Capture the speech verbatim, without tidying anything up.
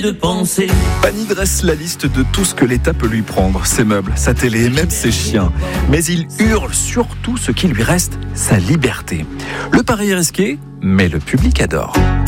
de penser. Pani dresse la liste de tout ce que l'État peut lui prendre, ses meubles, sa télé et même ses chiens. Mais il hurle surtout ce qui lui reste, sa liberté. Le pari est risqué, mais le public adore.